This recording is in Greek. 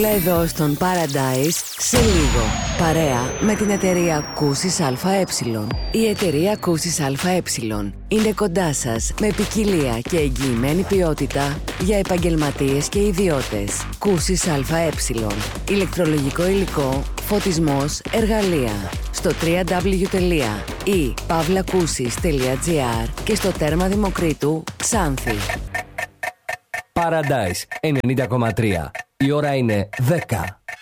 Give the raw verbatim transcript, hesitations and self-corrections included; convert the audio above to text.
Εδώ στον Paradise σε λίγο. Παρέα με την εταιρεία Κούσης ΑΕ. Η εταιρεία Κούσης ΑΕ είναι κοντά σας με ποικιλία και εγγυημένη ποιότητα για επαγγελματίες και ιδιώτες. Κούσης ΑΕ. Ηλεκτρολογικό υλικό, φωτισμός, εργαλεία. Στο double-u double-u double-u τελεία i pavlakusis τελεία gr και στο τέρμα Δημοκρίτου Ξάνθη. Paradise ενενήντα κόμμα τρία. Η ώρα είναι δέκα.